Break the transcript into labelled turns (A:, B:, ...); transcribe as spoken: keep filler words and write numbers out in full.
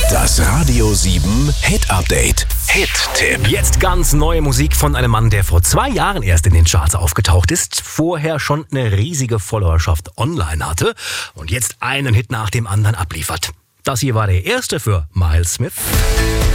A: Das Radio sieben Hit Update. Hit-Tipp.
B: Jetzt ganz neue Musik von einem Mann, der vor zwei Jahren erst in den Charts aufgetaucht ist, vorher schon eine riesige Followerschaft online hatte und jetzt einen Hit nach dem anderen abliefert. Das hier war der erste für Miles Smith.